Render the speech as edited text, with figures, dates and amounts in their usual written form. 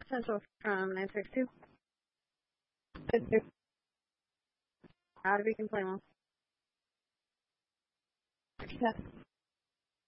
Central from 962. Sister. Out of Beacon Plainwell. Yes.